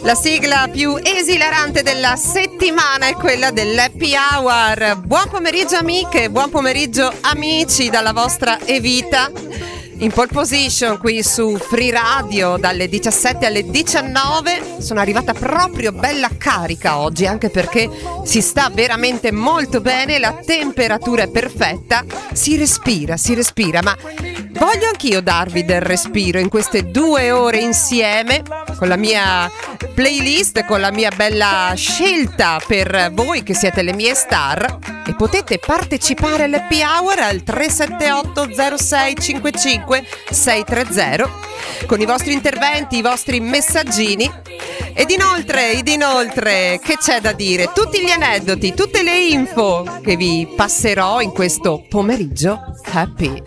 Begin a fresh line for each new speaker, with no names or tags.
La sigla più esilarante della settimana è quella dell'Happy Hour. Buon pomeriggio amiche, buon pomeriggio amici dalla vostra Evita. In pole position qui su Free Radio dalle 17 alle 19. Sono arrivata proprio bella carica oggi, anche perché si sta veramente molto bene, la temperatura è perfetta, si respira, ma voglio anch'io darvi del respiro in queste 2 ore insieme con la mia playlist, con la mia bella scelta per voi che siete le mie star, e potete partecipare all'Happy Hour al 378 06 55 630 con i vostri interventi, i vostri messaggini. Ed inoltre, che c'è da dire? Tutti gli aneddoti, tutte le info che vi passerò in questo pomeriggio Happy